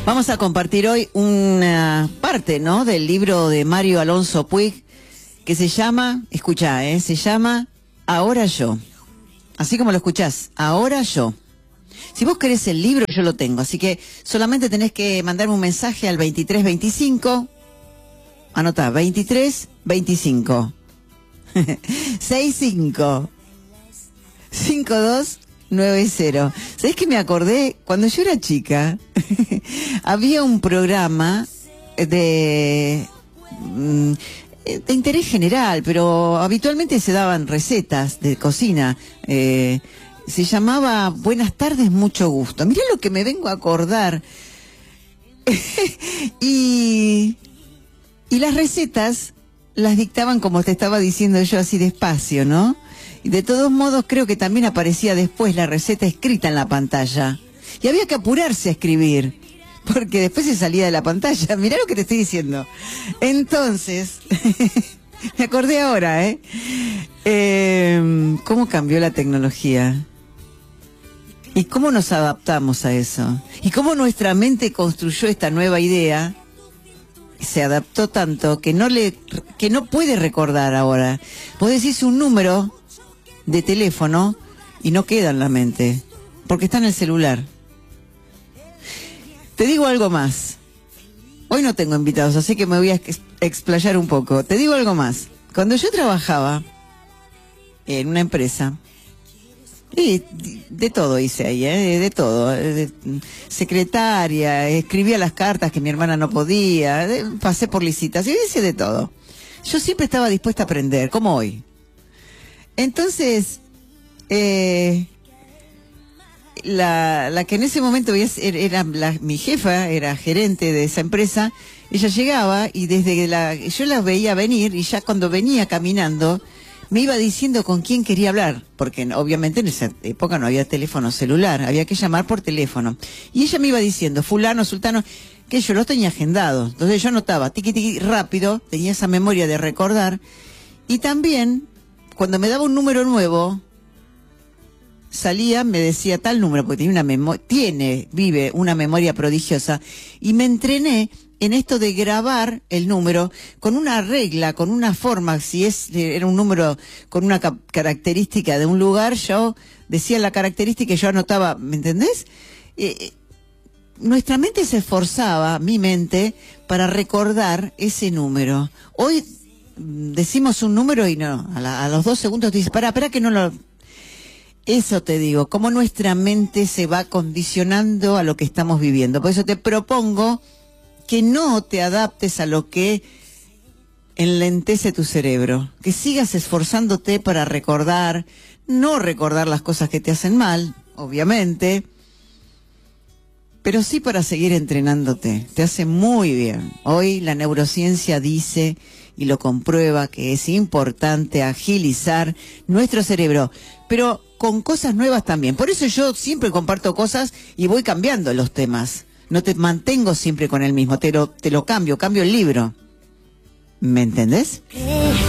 Vamos a compartir hoy una parte, ¿no?, del libro de Mario Alonso Puig, que se llama, escuchá, se llama Ahora Yo. Así como lo escuchás, Ahora Yo. Si vos querés el libro, yo lo tengo, así que solamente tenés que mandarme un mensaje al 2325, anotá, 2325 65 5290. ¿Sabés qué me acordé? Cuando yo era chica, había un programa de interés general, pero habitualmente se daban recetas de cocina. Se llamaba Buenas tardes, mucho gusto. Mirá lo que me vengo a acordar. y las recetas las dictaban como te estaba diciendo yo, así despacio, ¿no? Y de todos modos creo que también aparecía después la receta escrita en la pantalla. Y había que apurarse a escribir, porque después se salía de la pantalla. Mirá lo que te estoy diciendo. Entonces, me acordé ahora, ¿cómo cambió la tecnología? ¿Y cómo nos adaptamos a eso? ¿Y cómo nuestra mente construyó esta nueva idea? Se adaptó tanto que no puede recordar ahora. Vos decís un número de teléfono y no queda en la mente, porque está en el celular. Te digo algo más. Hoy no tengo invitados, así que me voy a explayar un poco. Te digo algo más. Cuando yo trabajaba en una empresa, y de todo hice ahí, de todo. Secretaria, escribía las cartas que mi hermana no podía, pasé por licitaciones, hice de todo. Yo siempre estaba dispuesta a aprender, como hoy. Entonces, la que en ese momento era mi jefa, era gerente de esa empresa, ella llegaba y yo la veía venir, y ya cuando venía caminando me iba diciendo con quién quería hablar, porque obviamente en esa época no había teléfono celular, había que llamar por teléfono. Y ella me iba diciendo, fulano, sultano, que yo los tenía agendados. Entonces yo anotaba, tiqui, tiqui, rápido, tenía esa memoria de recordar. Y también, cuando me daba un número nuevo, salía, me decía tal número, porque vive una memoria prodigiosa, y me entrené en esto de grabar el número con una regla, con una forma. Si era un número con una característica de un lugar, yo decía la característica y yo anotaba, ¿me entendés? Nuestra mente se esforzaba, mi mente, para recordar ese número. Hoy decimos un número y no, a los 2 segundos te dices, espera que no lo... Eso te digo, cómo nuestra mente se va condicionando a lo que estamos viviendo. Por eso te propongo que no te adaptes a lo que enlentece tu cerebro, que sigas esforzándote para recordar, no recordar las cosas que te hacen mal, obviamente, pero sí para seguir entrenándote. Te hace muy bien. Hoy la neurociencia dice y lo comprueba que es importante agilizar nuestro cerebro, pero con cosas nuevas también. Por eso yo siempre comparto cosas y voy cambiando los temas. No te mantengo siempre con el mismo, te lo cambio el libro. ¿Me entendés?